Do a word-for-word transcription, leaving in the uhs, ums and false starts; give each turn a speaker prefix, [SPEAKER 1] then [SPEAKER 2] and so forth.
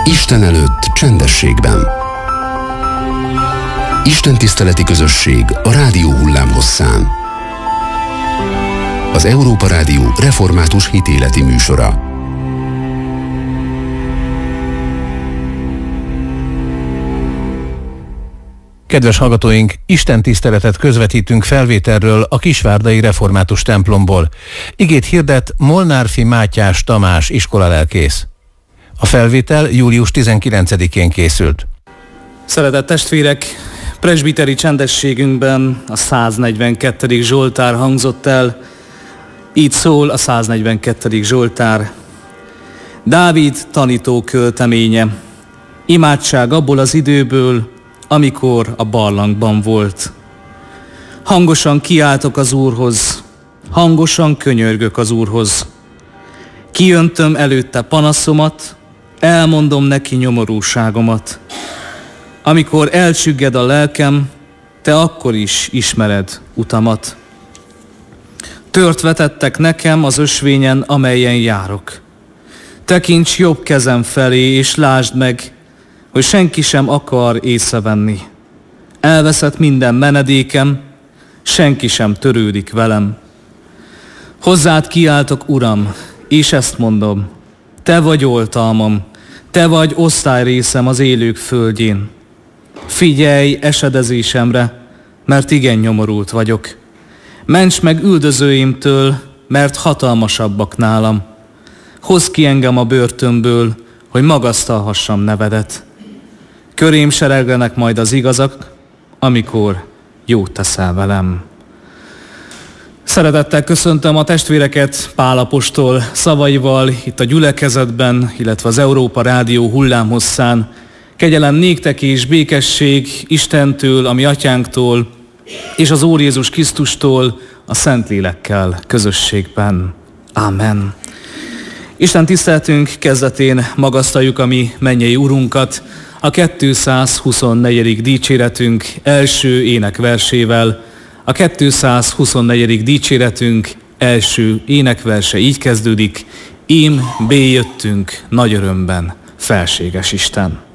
[SPEAKER 1] Isten előtt csendességben. Isten tiszteleti közösség a rádió hullámhosszán. Az Európa Rádió református hitéleti műsora.
[SPEAKER 2] Kedves hallgatóink, Isten tiszteletet közvetítünk felvételről a Kisvárdai Református templomból. Igét hirdet Molnárfi Mátyás Tamás iskolalelkész. A felvétel július tizenkilencedikén készült.
[SPEAKER 3] Szeretett testvérek, presbiteri csendességünkben a száznegyvenkettedik Zsoltár hangzott el. Így szól a száznegyvenkettedik Zsoltár. Dávid tanító költeménye. Imádság abból az időből, amikor a barlangban volt. Hangosan kiáltok az Úrhoz, hangosan könyörgök az Úrhoz. Kiöntöm előtte panaszomat, elmondom neki nyomorúságomat. Amikor elcsügged a lelkem, te akkor is ismered utamat. Tört vetettek nekem az ösvényen, amelyen járok. Tekints jobb kezem felé, és lásd meg, hogy senki sem akar észrevenni. Elveszett minden menedékem, senki sem törődik velem. Hozzád kiáltok, Uram, és ezt mondom, te vagy oltalmam, te vagy osztályrészem az élők földjén. Figyelj esedezésemre, mert igen nyomorult vagyok. Ments meg üldözőimtől, mert hatalmasabbak nálam. Hozz ki engem a börtönből, hogy magasztalhassam nevedet. Körém sereglenek majd az igazak, amikor jót teszel velem. Szeretettel köszöntöm a testvéreket Pál apostol szavaival itt a gyülekezetben, illetve az Európa Rádió hullámhosszán. Kegyelem néktek és békesség Istentől, a mi atyánktól, és az Úr Jézus Krisztustól a Szentlélekkel közösségben. Ámen. Isten tiszteletünk kezdetén magasztaljuk a mi mennyei Urunkat, a kétszázhuszonnegyedik dicséretünk első énekversével. A kétszázhuszonnegyedik dicséretünk első énekverse így kezdődik: Ím béjöttünk nagy örömben, felséges Isten.